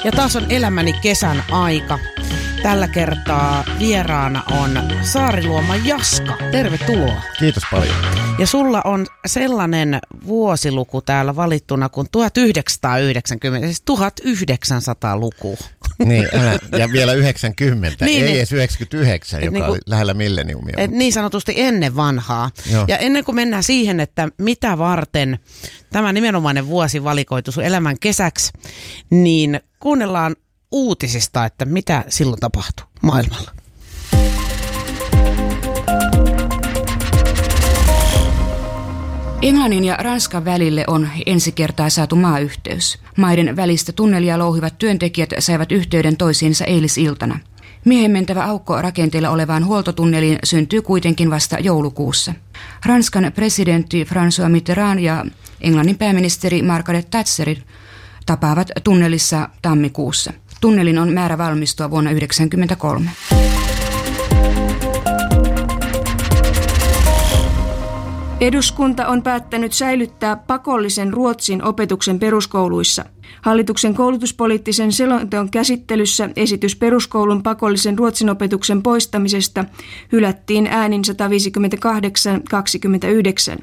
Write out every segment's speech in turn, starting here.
Ja taas on elämäni kesän aika. Tällä kertaa vieraana on Saariluoma Jaska. Tervetuloa. Kiitos paljon. Ja sulla on sellainen vuosiluku täällä valittuna kuin 1990, siis 1900-luku. Niin, ja vielä 90, niin, ei edes 99, joka niin oli lähellä milleniumia. Niin sanotusti ennen vanhaa. Joo. Ja ennen kuin mennään siihen, että mitä varten tämä nimenomainen vuosi valikoitu sun elämän kesäksi, niin kuunnellaan uutisista, että mitä silloin tapahtui maailmalla. Englannin ja Ranskan välille on ensi kertaa saatu maayhteys. Maiden välistä tunnelia louhivat työntekijät saivat yhteyden toisiinsa eilisiltana. Miehen mentävä aukko rakenteilla olevaan huoltotunneliin syntyy kuitenkin vasta joulukuussa. Ranskan presidentti François Mitterrand ja Englannin pääministeri Margaret Thatcher tapaavat tunnelissa tammikuussa. Tunnelin on määrä valmistua vuonna 1993. Eduskunta on päättänyt säilyttää pakollisen ruotsin opetuksen peruskouluissa. Hallituksen koulutuspoliittisen selonteon käsittelyssä esitys peruskoulun pakollisen ruotsin opetuksen poistamisesta hylättiin äänin 158-29.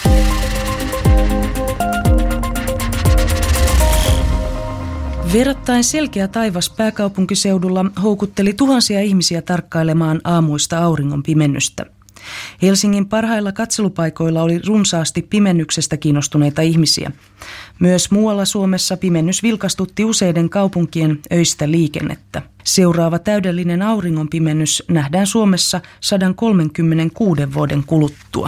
Verrattain selkeä taivas pääkaupunkiseudulla houkutteli tuhansia ihmisiä tarkkailemaan aamuista auringon pimennystä. Helsingin parhailla katselupaikoilla oli runsaasti pimennyksestä kiinnostuneita ihmisiä. Myös muualla Suomessa pimennys vilkastutti useiden kaupunkien öistä liikennettä. Seuraava täydellinen auringonpimennys nähdään Suomessa 136 vuoden kuluttua.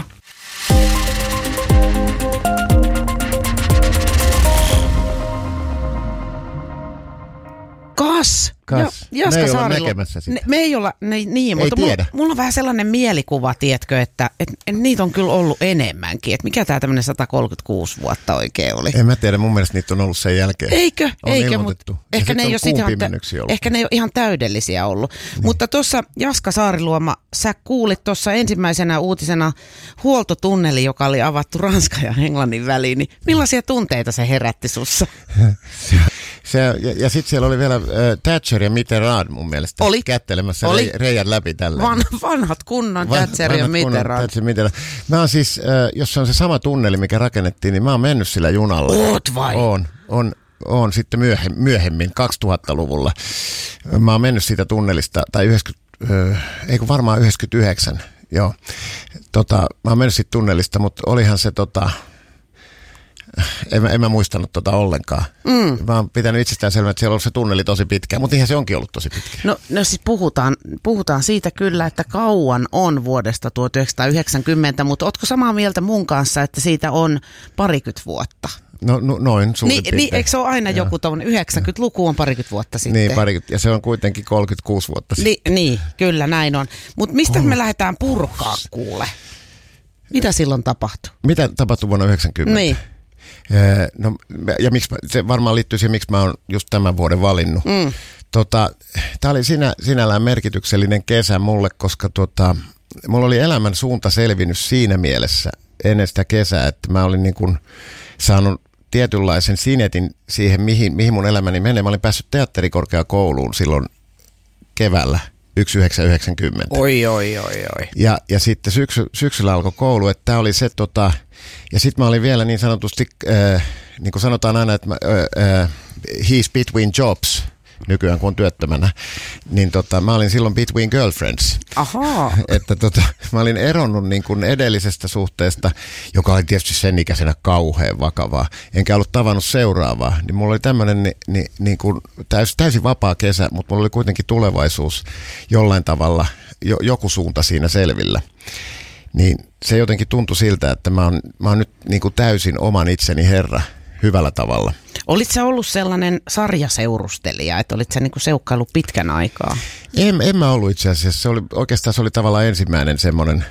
Jaska Saariluoma. Me ei olla niin, mutta mulla on vähän sellainen mielikuva, tiedätkö, että niitä on kyllä ollut enemmänkin. Että mikä tämä tämmöinen 136 vuotta oikein oli? En mä tiedä, mun mielestä niitä on ollut sen jälkeen. Eikö? Mutta ehkä ne ei ole ihan täydellisiä ollut. Niin. Mutta tuossa Jaska Saariluoma, sä kuulit tuossa ensimmäisenä uutisena huoltotunneli, joka oli avattu Ranskan ja Englannin väliin. Niin millaisia tunteita se herätti sussa? Ja sitten siellä oli vielä Thatcher ja Mitterrand mun mielestä kättelemässä reijän läpi tällä. Vanhat kunnon Thatcher ja Mitterrand. Mä oon siis, jos se on se sama tunneli, mikä rakennettiin, niin mä oon mennyt sillä junalla. Oot vai? Oon sitten myöhemmin 2000-luvulla. Mä oon mennyt siitä tunnelista, tai varmaan 99, joo. Mä oon mennyt siitä tunnelista, mutta olihan se En mä muistanut ollenkaan. Mä oon pitänyt itsestään selvää, että siellä on ollut se tunneli tosi pitkä, mutta ihan se onkin ollut tosi pitkä. No siis puhutaan siitä kyllä, että kauan on vuodesta 1990, mutta ootko samaa mieltä mun kanssa, että siitä on parikymmentä vuotta? No noin suurin piirtein. Niin, eikö se ole aina joku tommoinen 90-luku on parikymmentä vuotta sitten? Niin, parikymmentä, ja se on kuitenkin 36 vuotta sitten. Niin, kyllä näin on. Mutta mistä me lähdetään purkaa kuule? Mitä silloin tapahtui? Mitä tapahtui vuonna 1990? Niin. No, ja se varmaan liittyy siihen, miksi mä oon just tämän vuoden valinnut. Tämä oli sinällään merkityksellinen kesä mulle, koska mulla oli elämän suunta selvinnyt siinä mielessä ennen sitä kesää, että mä olin niin kuin saanut tietynlaisen sinetin siihen, mihin mun elämäni menee. Mä olin päässyt teatterikorkeakouluun silloin keväällä 1990. Oi. Ja sitten syksyllä alkoi koulu, että tämä oli se ja sitten mä olin vielä niin sanotusti, niin kuin sanotaan aina, että he's between jobs, nykyään kun on työttömänä, niin mä olin silloin between girlfriends. Ahaa. Että mä olin eronnut niin kuin edellisestä suhteesta, joka oli tietysti sen ikäisenä kauhean vakavaa, enkä ollut tavannut seuraavaa. Niin mulla oli tämmöinen niin kuin täysin vapaa kesä, mutta mulla oli kuitenkin tulevaisuus jollain tavalla, joku suunta siinä selvillä. Niin se jotenkin tuntui siltä, että mä oon nyt niin kuin täysin oman itseni herra hyvällä tavalla. Olit sä ollut sellainen sarjaseurustelija, että olit sä niin kuin seukkaillut pitkän aikaa? En mä ollut itse asiassa. Oikeastaan se oli tavallaan ensimmäinen semmoinen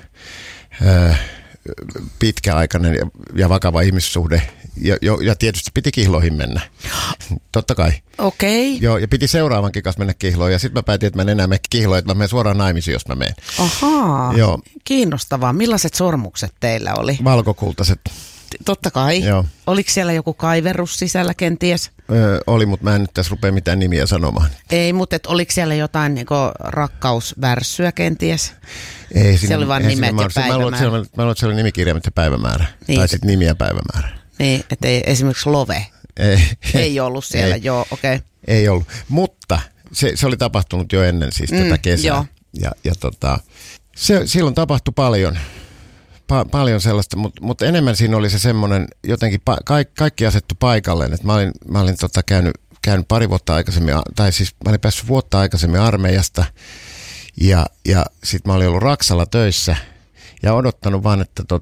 pitkäaikainen ja vakava ihmissuhde. Ja tietysti piti kihloihin mennä. Totta kai. Okei. Joo, ja piti seuraavankin kanssa mennä kihloon. Ja sitten mä päätin, että mä en enää mene kihloon, että mä menen suoraan naimisiin, jos mä menen. Ahaa. Joo. Kiinnostavaa. Millaiset sormukset teillä oli? Valkokultaiset. Totta kai. Joo. Oliko siellä joku kaiverus sisällä kenties? Oli, mutta mä en nyt tässä rupea mitään nimiä sanomaan. Ei, mutta oliko siellä jotain niin rakkausvärssyä kenties? Ei, siellä oli vain nimet ja päivämäärä. Mä luulen, että siellä oli nimikirjaimet ja päivämäärä. Niin, tai sitten nimi ja päivämäärä. Niin, että esimerkiksi Love ei ollut siellä. Joo, okei. Okay. Ei ollut, mutta se oli tapahtunut jo ennen siis tätä kesää. Joo. Ja silloin tapahtui paljon sellaista, mutta enemmän siinä oli se semmoinen, jotenkin kaikki asettu paikalleen, että mä olin käynyt pari vuotta aikaisemmin, tai siis mä olin päässyt vuotta aikaisemmin armeijasta, ja sit mä olin ollut Raksalla töissä, ja odottanut vaan,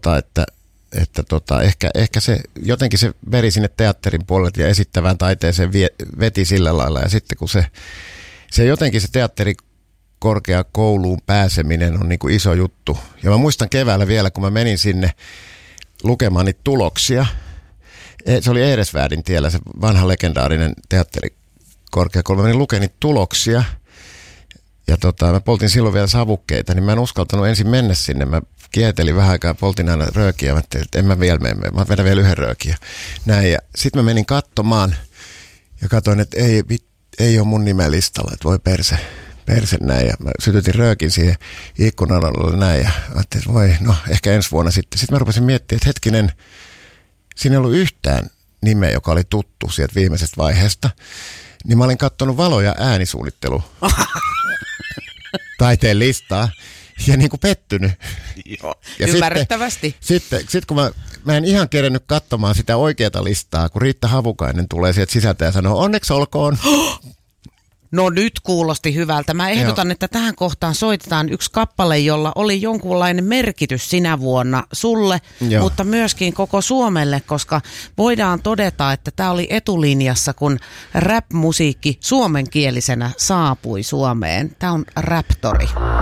että ehkä se jotenkin se veri sinne teatterin puolelle ja esittävään taiteeseen veti sillä lailla, ja sitten kun se jotenkin se teatterikorkeakouluun pääseminen on niin kuin iso juttu. Ja mä muistan keväällä vielä, kun mä menin sinne lukemaan niitä tuloksia. Se oli Eresvärdin tiellä, se vanha legendaarinen teatterikorkeakoulu. Mä menin lukemaan niitä tuloksia. Ja mä poltin silloin vielä savukkeita, niin mä en uskaltanut ensin mennä sinne. Mä kietelin vähän aikaa, poltin aina röökiä. Mä ajattelin, että en mä vielä mene. Mä vedän vielä yhden röökiä. Näin. Ja sit mä menin katsomaan ja katsoin, että ei ole mun nimen listalla, että voi perse näin. Ja mä sytytin röökin siihen ikkunan alle näin ja ajattelin, että voi, no ehkä ensi vuonna sitten. Sitten mä rupesin miettimään, että hetkinen, siinä ei ollut yhtään nimeä, joka oli tuttu sieltä viimeisestä vaiheesta. Niin mä olin katsonut valo- ja äänisuunnittelu taiteen listaa ja niin kuin pettynyt. Joo, ja ymmärrettävästi. Sitten kun mä en ihan kerennyt katsomaan sitä oikeata listaa, kun Riitta Havukainen tulee sieltä sisältä ja sanoo, onneksi olkoon. No nyt kuulosti hyvältä. Mä ehdotan, että tähän kohtaan soitetaan yksi kappale, jolla oli jonkunlainen merkitys sinä vuonna sulle, mutta myöskin koko Suomelle, koska voidaan todeta, että tämä oli etulinjassa, kun rap-musiikki suomenkielisenä saapui Suomeen. Tämä on Raptori.